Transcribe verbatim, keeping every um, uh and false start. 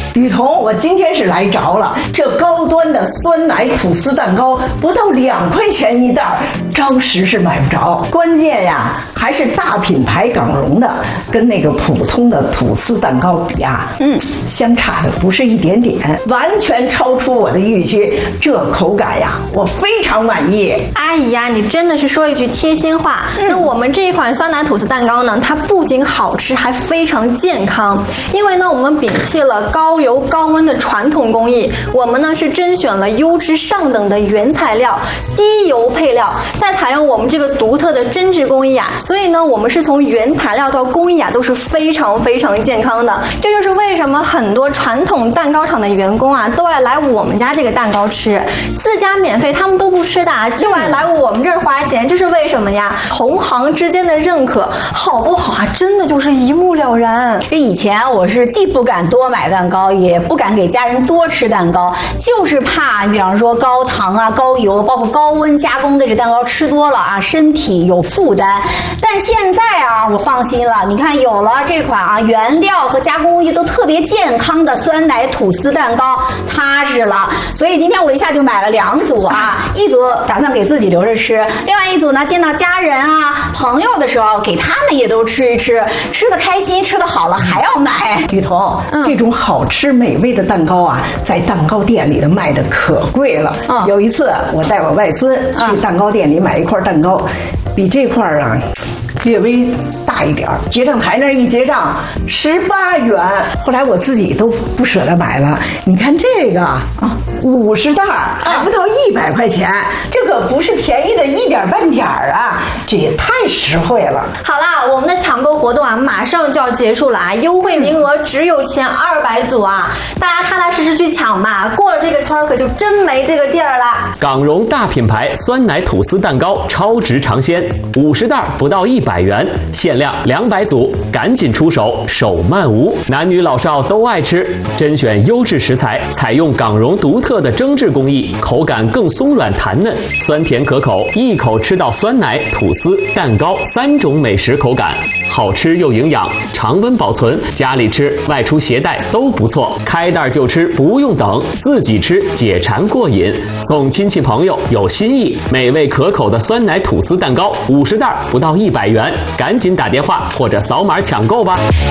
雨桐，我今天是来着了，这高端的酸奶吐司蛋糕不到两块钱一袋，着实是买不着。关键呀，还是大品牌港荣的，跟那个普通的吐司蛋糕比啊，嗯，相差的不是一点点，完全超出我的预期。这口感呀，我非常满意。 阿姨呀，你真的是说一句贴心话。嗯、那我们这一款酸奶吐司蛋糕呢，它不仅好吃，还非常健康。因为呢，我们摒弃了高油高温的传统工艺，我们呢是甄选了优质上等的原材料，低油配料，再采用我们这个独特的针织工艺啊，所以呢，我们是从原材料到工艺啊都是非常非常健康的。这就是为什么很多传统蛋糕厂的员工啊都爱来我们家这个蛋糕吃，自家免费他们都不吃的，就爱来我们这儿花钱，这是为什么呀？同行之间的认可，好不好啊？真的就是一目了然。 这以前我是既不敢多买蛋糕，也不敢给家人多吃蛋糕，就是怕比方说高糖啊、高油，包括高温加工的这蛋糕吃多了啊，身体有负担。但现在啊，我放心了，你看有了这款啊原料和加工工艺都特别健康的酸奶吐司蛋糕，踏实了。所以今天我一下就买了两组啊，一组打算给自己留着吃，另外一组呢见到家人啊、朋友的时候，给他们也都吃一吃，吃得开心，吃得好了还要买。 雨桐，嗯、这种好吃美味的蛋糕啊，在蛋糕店里的卖的可贵了。嗯、有一次我带我外孙去蛋糕店里买一块蛋糕，比这块啊略微大一点，结账台那儿一结账十八元，后来我自己都不舍得买了。你看这个啊，五十袋还不到一百块钱，这可不是便宜的一点半点儿啊，这也太实惠了。 好啦，我们的抢购活动啊马上就要结束了啊，优惠名额只有前二百组啊，大家踏踏实实去抢吧，过了这个圈可就真没这个地儿了。 港荣大品牌酸奶吐司蛋糕超值尝鲜，五十袋不到一百元，限量两百组，赶紧出手，手慢无。男女老少都爱吃，甄选优质食材，采用港荣独特的蒸制工艺，口感更松软弹嫩，酸甜可口，一口吃到酸奶、吐司、蛋糕三种美食口感，好吃又营养，常温保存，家里吃、外出携带都不错。开袋就吃，不用等，自己吃解馋过瘾，送亲戚朋友有新意。美味可口的酸奶吐司蛋糕，五十袋不到一百元，赶紧打电话或者扫码抢购吧。